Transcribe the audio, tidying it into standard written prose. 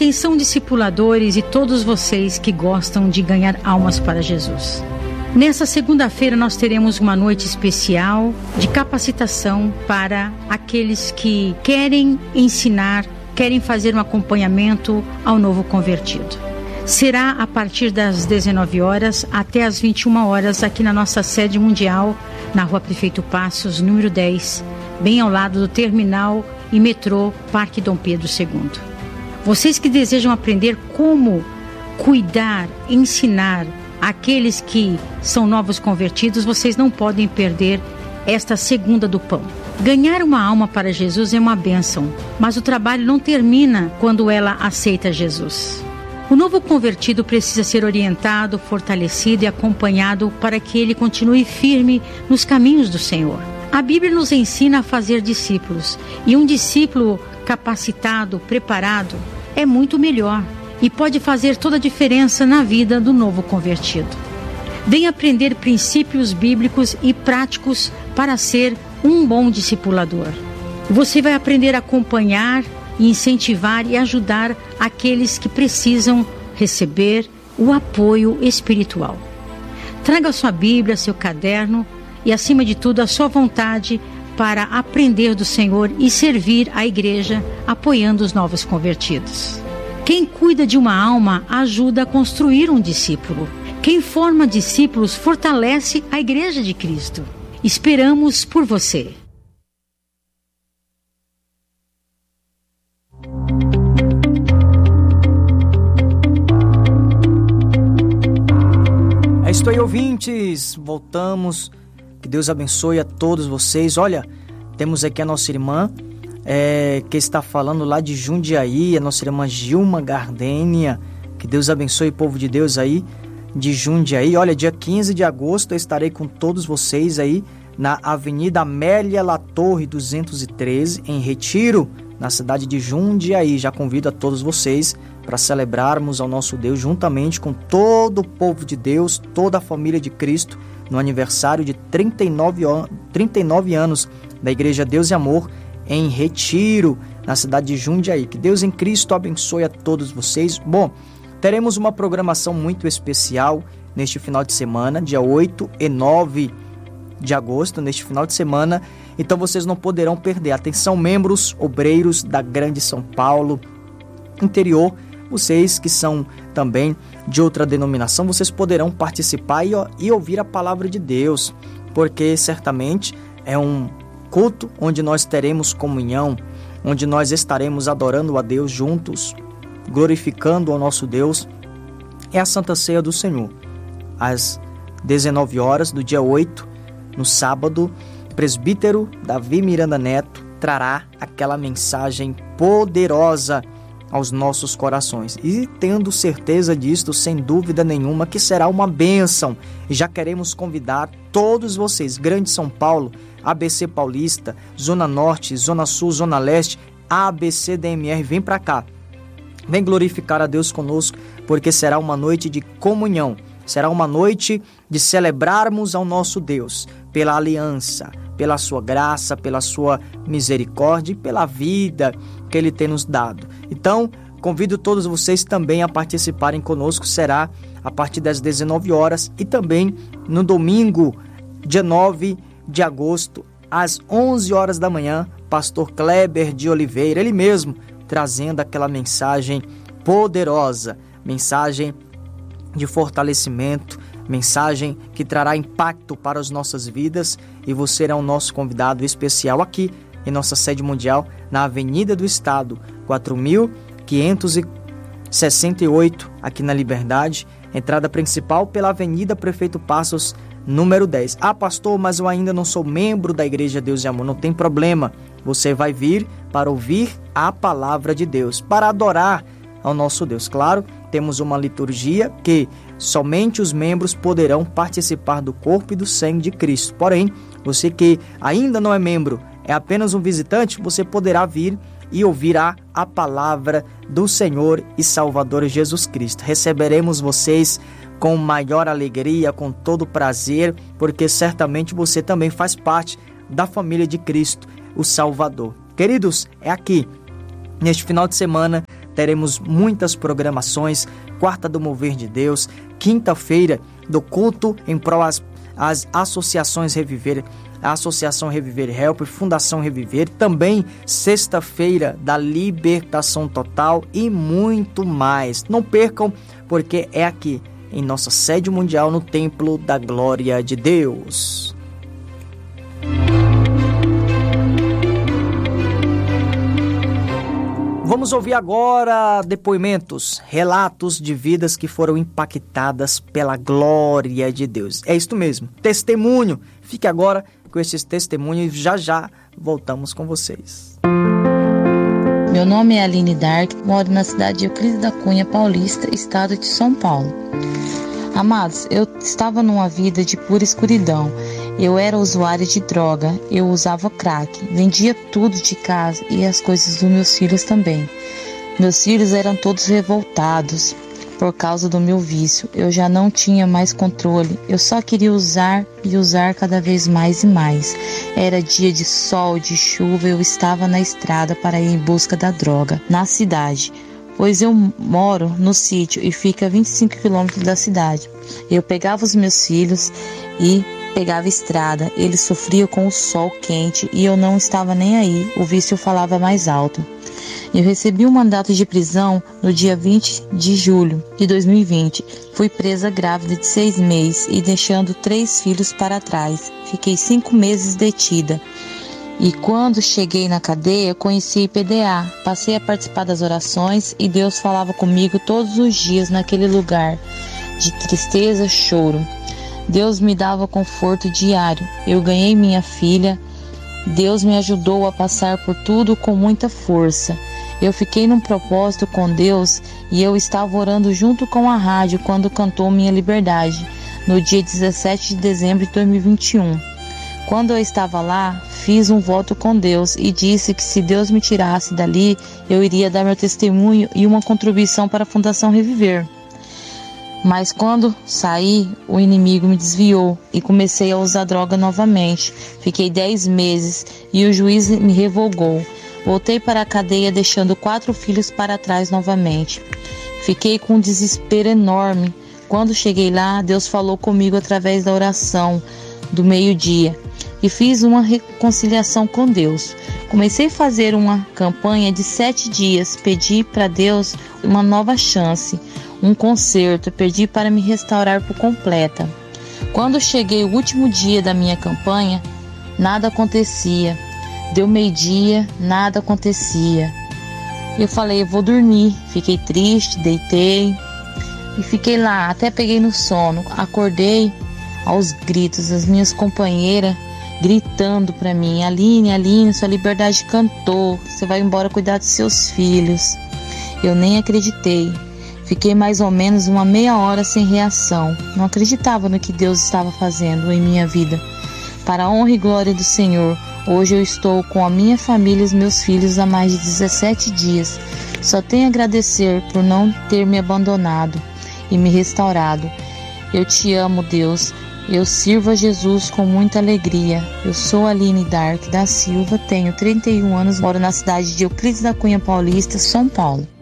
Atenção, discipuladores e todos vocês que gostam de ganhar almas para Jesus. Nessa segunda-feira nós teremos uma noite especial de capacitação para aqueles que querem ensinar, querem fazer um acompanhamento ao novo convertido. Será a partir das 19 horas até as 21 horas aqui na nossa sede mundial, na Rua Prefeito Passos, número 10, bem ao lado do terminal e metrô Parque Dom Pedro II. Vocês que desejam aprender como cuidar, ensinar aqueles que são novos convertidos, vocês não podem perder esta segunda do pão. Ganhar uma alma para Jesus é uma bênção, mas o trabalho não termina quando ela aceita Jesus. O novo convertido precisa ser orientado, fortalecido e acompanhado para que ele continue firme nos caminhos do Senhor. A Bíblia nos ensina a fazer discípulos, e um discípulo capacitado, preparado, é muito melhor e pode fazer toda a diferença na vida do novo convertido. Venha aprender princípios bíblicos e práticos para ser um bom discipulador. Você vai aprender a acompanhar, incentivar e ajudar aqueles que precisam receber o apoio espiritual. Traga sua Bíblia, seu caderno e, acima de tudo, a sua vontade para aprender do Senhor e servir a igreja apoiando os novos convertidos. Quem cuida de uma alma ajuda a construir um discípulo. Quem forma discípulos fortalece a igreja de Cristo. Esperamos por você. É isso aí, ouvintes. Voltamos. Que Deus abençoe a todos vocês. Olha, temos aqui a nossa irmã que está falando lá de Jundiaí, a nossa irmã Gilma Gardênia. Que Deus abençoe o povo de Deus aí de Jundiaí. Olha, dia 15 de agosto eu estarei com todos vocês aí na Avenida Amélia Latorre 213, em Retiro, na cidade de Jundiaí. Já convido a todos vocês para celebrarmos ao nosso Deus juntamente com todo o povo de Deus, toda a família de Cristo, no aniversário de 39 anos da Igreja Deus e Amor, em Retiro, na cidade de Jundiaí. Que Deus em Cristo abençoe a todos vocês. Bom, teremos uma programação muito especial neste final de semana, dia 8 e 9 de agosto, neste final de semana. Então vocês não poderão perder. Atenção, membros, obreiros da Grande São Paulo, interior, vocês que são também de outra denominação, vocês poderão participar e ouvir a palavra de Deus, porque certamente é um culto onde nós teremos comunhão, onde nós estaremos adorando a Deus juntos, glorificando ao nosso Deus. É a Santa Ceia do Senhor. Às 19 horas do dia 8, no sábado, o presbítero Davi Miranda Neto trará aquela mensagem poderosa aos nossos corações. E tendo certeza disto, sem dúvida nenhuma, que será uma bênção. E já queremos convidar todos vocês, Grande São Paulo, ABC Paulista, Zona Norte, Zona Sul, Zona Leste, ABC DMR, vem para cá. Vem glorificar a Deus conosco, porque será uma noite de comunhão. Será uma noite de celebrarmos ao nosso Deus pela aliança, pela sua graça, pela sua misericórdia e pela vida que Ele tem nos dado. Então, convido todos vocês também a participarem conosco. Será a partir das 19 horas e também no domingo, dia 9 de agosto, às 11 horas da manhã, pastor Kleber de Oliveira, ele mesmo, trazendo aquela mensagem poderosa, mensagem de fortalecimento, mensagem que trará impacto para as nossas vidas, e você é o nosso convidado especial aqui em nossa sede mundial, na Avenida do Estado, 4.568, aqui na Liberdade, entrada principal pela Avenida Prefeito Passos, número 10. Ah, pastor, mas eu ainda não sou membro da Igreja Deus e Amor. Não tem problema, você vai vir para ouvir a palavra de Deus, para adorar ao nosso Deus. Claro, temos uma liturgia que somente os membros poderão participar do corpo e do sangue de Cristo. Porém, você que ainda não é membro, é apenas um visitante, você poderá vir e ouvirá a palavra do Senhor e Salvador Jesus Cristo. Receberemos vocês com maior alegria, com todo prazer, porque certamente você também faz parte da família de Cristo, o Salvador. Queridos, é aqui, neste final de semana, teremos muitas programações, quarta do Mover de Deus, quinta-feira do culto em prol às associações Reviver, a Associação Reviver Help, Fundação Reviver, também sexta-feira da Libertação Total e muito mais. Não percam, porque é aqui em nossa sede mundial no Templo da Glória de Deus. Vamos ouvir agora depoimentos, relatos de vidas que foram impactadas pela glória de Deus. É isso mesmo, testemunho. Fique agora com esses testemunhos e já voltamos com vocês. Meu nome é Aline Dark, moro na cidade de Euclides da Cunha Paulista, estado de São Paulo. Amados, eu estava numa vida de pura escuridão. Eu era usuária de droga, eu usava crack, vendia tudo de casa e as coisas dos meus filhos também. Meus filhos eram todos revoltados por causa do meu vício. Eu já não tinha mais controle, eu só queria usar e usar cada vez mais e mais. Era dia de sol, de chuva, eu estava na estrada para ir em busca da droga, na cidade. Pois eu moro no sítio e fica a 25 quilômetros da cidade. Eu pegava os meus filhos e pegava a estrada, eles sofriam com o sol quente e eu não estava nem aí, o vício falava mais alto. Eu recebi um mandato de prisão no dia 20 de julho de 2020. Fui presa grávida de 6 meses e deixando 3 filhos para trás. Fiquei 5 meses detida. E quando cheguei na cadeia, conheci IPDA. Passei a participar das orações e Deus falava comigo todos os dias naquele lugar de tristeza, choro. Deus me dava conforto diário. Eu ganhei minha filha. Deus me ajudou a passar por tudo com muita força. Eu fiquei num propósito com Deus e eu estava orando junto com a rádio quando cantou Minha Liberdade, no dia 17 de dezembro de 2021. Quando eu estava lá, fiz um voto com Deus e disse que se Deus me tirasse dali, eu iria dar meu testemunho e uma contribuição para a Fundação Reviver. Mas quando saí, o inimigo me desviou e comecei a usar droga novamente. Fiquei 10 meses e o juiz me revogou. Voltei para a cadeia deixando 4 filhos para trás novamente. Fiquei com um desespero enorme. Quando cheguei lá, Deus falou comigo através da oração do meio-dia e fiz uma reconciliação com Deus. Comecei a fazer uma campanha de 7 dias, pedi para Deus uma nova chance, um conserto, pedi para me restaurar por completa. Quando cheguei o último dia da minha campanha, nada acontecia. Deu meio-dia, nada acontecia. Eu falei, eu vou dormir. Fiquei triste, deitei e fiquei lá, até peguei no sono. Acordei aos gritos, as minhas companheiras gritando para mim, Aline, Aline, sua liberdade cantou, você vai embora cuidar dos seus filhos. Eu nem acreditei. Fiquei mais ou menos uma meia hora sem reação. Não acreditava no que Deus estava fazendo em minha vida. Para a honra e glória do Senhor, hoje eu estou com a minha família e os meus filhos há mais de 17 dias. Só tenho a agradecer por não ter me abandonado e me restaurado. Eu te amo, Deus. Eu sirvo a Jesus com muita alegria. Eu sou Aline Dark da Silva, tenho 31 anos, moro na cidade de Euclides da Cunha Paulista, São Paulo.